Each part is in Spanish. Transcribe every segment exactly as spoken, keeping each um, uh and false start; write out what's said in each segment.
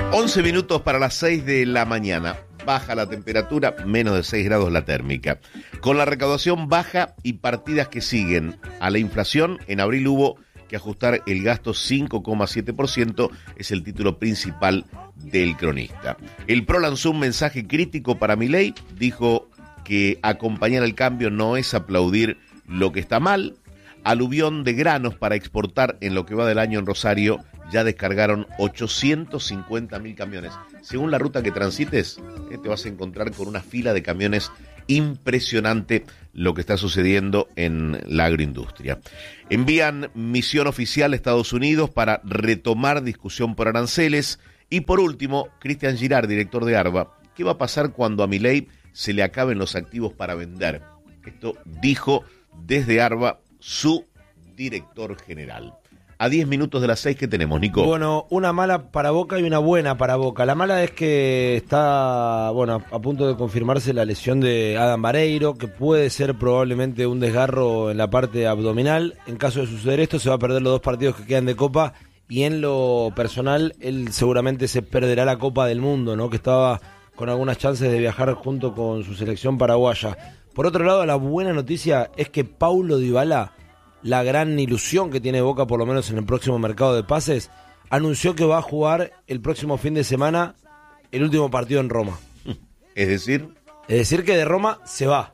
once minutos para las seis de la mañana. Baja la temperatura, menos de seis grados la térmica. Con la recaudación baja y partidas que siguen a la inflación, en abril hubo que ajustar el gasto cinco coma siete por ciento, es el título principal del cronista. El PRO lanzó un mensaje crítico para Milei, dijo que acompañar el cambio no es aplaudir lo que está mal. Aluvión de granos para exportar en lo que va del año en Rosario, ya descargaron ochocientos cincuenta mil camiones. Según la ruta que transites, eh, te vas a encontrar con una fila de camiones impresionante lo que está sucediendo en la agroindustria. Envían misión oficial a Estados Unidos para retomar discusión por aranceles. Y por último, Cristian Girard, director de ARBA, ¿qué va a pasar cuando a Milei se le acaben los activos para vender? Esto dijo desde ARBA su director general. A diez minutos de las seis, ¿qué tenemos, Nico? Bueno, una mala para Boca y una buena para Boca. La mala es que está, bueno, a punto de confirmarse la lesión de Adam Vareiro, que puede ser probablemente un desgarro en la parte abdominal. En caso de suceder esto, se va a perder los dos partidos que quedan de Copa, y en lo personal, él seguramente se perderá la Copa del Mundo, ¿no? Que estaba con algunas chances de viajar junto con su selección paraguaya. Por otro lado, la buena noticia es que Paulo Dybala, la gran ilusión que tiene Boca, por lo menos en el próximo mercado de pases, anunció que va a jugar el próximo fin de semana el último partido en Roma. Es decir... Es decir que de Roma se va.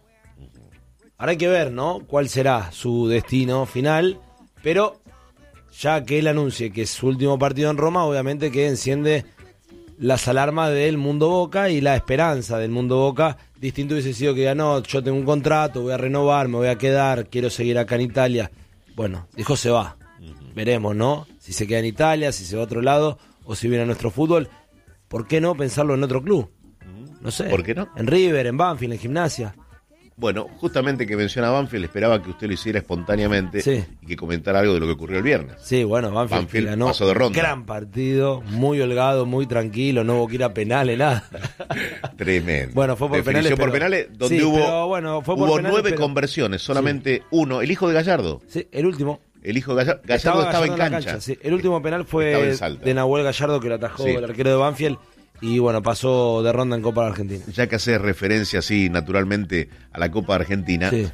Ahora hay que ver, ¿no?, cuál será su destino final, pero ya que él anuncie que es su último partido en Roma, obviamente que enciende las alarmas del mundo Boca y la esperanza del mundo Boca. Distinto hubiese sido que diga, no, yo tengo un contrato, voy a renovar, me voy a quedar, quiero seguir acá en Italia. Bueno, dijo se va. Uh-huh. Veremos, ¿no? Si se queda en Italia, si se va a otro lado, o si viene a nuestro fútbol. ¿Por qué no pensarlo en otro club? Uh-huh. No sé. ¿Por qué no? En River, en Banfield, en Gimnasia. Bueno, justamente que menciona Banfield, esperaba que usted lo hiciera espontáneamente, sí, y que comentara algo de lo que ocurrió el viernes. Sí, bueno, Banfield, Banfield ganó pasó de ronda. Gran partido, muy holgado, muy tranquilo, no hubo que ir a penales, nada. Tremendo. Bueno, fue por Definición penales. por pero, penales, donde sí, hubo, pero, bueno, fue por hubo penales, nueve pero, conversiones, solamente sí, uno. El hijo de Gallardo. Sí, el último. El hijo de Gallardo, Gallardo estaba, estaba Gallardo en cancha. cancha sí. El último penal fue de Nahuel Gallardo, que lo atajó sí, el arquero de Banfield. Y bueno, pasó de ronda en Copa de Argentina. Ya que hace referencia así naturalmente a la Copa de Argentina, sí,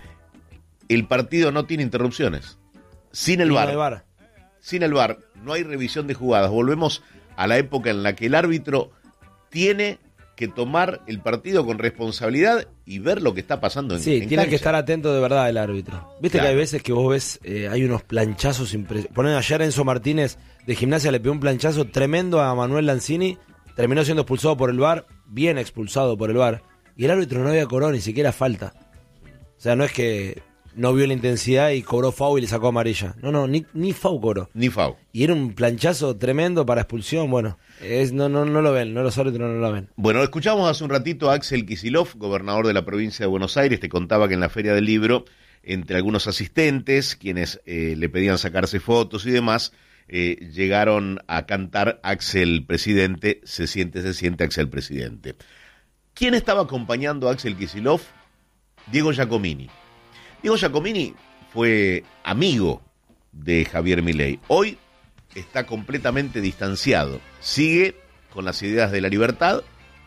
el partido no tiene interrupciones. Sin el V A R. V A R. Sin el V A R, no hay revisión de jugadas. Volvemos a la época en la que el árbitro tiene que tomar el partido con responsabilidad y ver lo que está pasando en, sí, en tiene cancha. Que estar atento de verdad el árbitro. Viste claro, que hay veces que vos ves, eh, hay unos planchazos impresionantes. Ponen ayer Enzo Martínez de Gimnasia, le pegó un planchazo tremendo a Manuel Lanzini, terminó siendo expulsado por el V A R, bien expulsado por el V A R, y el árbitro no había cobrado ni siquiera falta. O sea, no es que no vio la intensidad y cobró foul y le sacó amarilla. No, no, ni, ni foul cobró. Ni foul. Y era un planchazo tremendo para expulsión. Bueno, es, no, no, no lo ven, no los árbitros no lo ven. Bueno, escuchamos hace un ratito a Axel Kicillof, gobernador de la provincia de Buenos Aires. Te contaba que en la Feria del Libro, entre algunos asistentes, quienes eh, le pedían sacarse fotos y demás, eh, llegaron a cantar Axel Presidente, se siente, se siente Axel Presidente. ¿Quién estaba acompañando a Axel Kicillof? Diego Giacomini. Diego Giacomini fue amigo de Javier Milei. Hoy está completamente distanciado. Sigue con las ideas de la libertad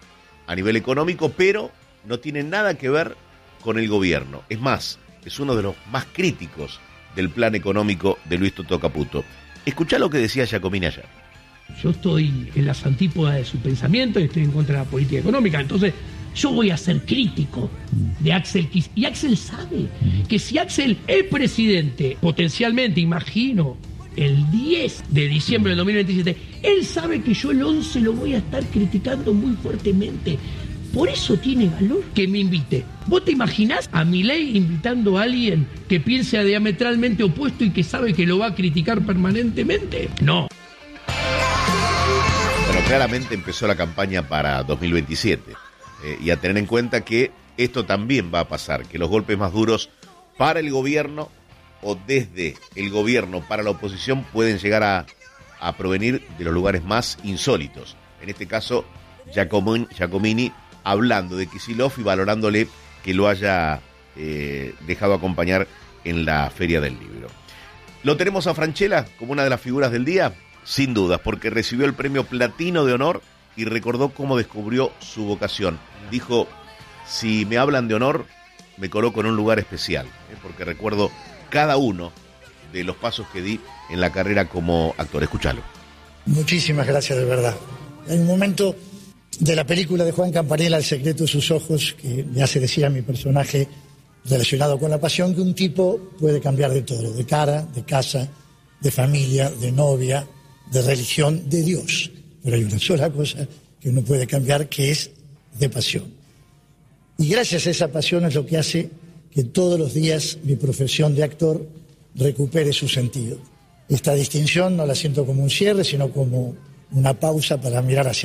a nivel económico, pero no tiene nada que ver con el gobierno. Es más, es uno de los más críticos del plan económico de Luis Toto Caputo. Escuchá lo que decía Giacomini ayer. Yo estoy en las antípodas de su pensamiento y estoy en contra de la política económica, entonces yo voy a ser crítico de Axel Kiss. Y Axel sabe que si Axel es presidente, potencialmente, imagino, el diez de diciembre del dos mil veintisiete, él sabe que yo el once lo voy a estar criticando muy fuertemente. Por eso tiene valor que me invite. ¿Vos te imaginás a Milei invitando a alguien que piense diametralmente opuesto y que sabe que lo va a criticar permanentemente? No. Bueno, claramente empezó la campaña para dos mil veintisiete. Eh, y a tener en cuenta que esto también va a pasar, que los golpes más duros para el gobierno o desde el gobierno para la oposición pueden llegar a, a provenir de los lugares más insólitos. En este caso, Giacomini, Giacomini hablando de Kicillof y valorándole que lo haya eh, dejado acompañar en la Feria del Libro. ¿Lo tenemos a Francella como una de las figuras del día? Sin dudas, porque recibió el premio Platino de Honor y recordó cómo descubrió su vocación. Dijo, si me hablan de honor, me coloco en un lugar especial, ¿eh? porque recuerdo cada uno de los pasos que di en la carrera como actor. Escúchalo. Muchísimas gracias, de verdad. Hay un momento de la película de Juan Campanella, El secreto de sus ojos, que me hace decir a mi personaje relacionado con la pasión que un tipo puede cambiar de todo, de cara, de casa, de familia, de novia, de religión, de Dios. Pero hay una sola cosa que uno puede cambiar, que es de pasión. Y gracias a esa pasión es lo que hace que todos los días mi profesión de actor recupere su sentido. Esta distinción no la siento como un cierre, sino como una pausa para mirar hacia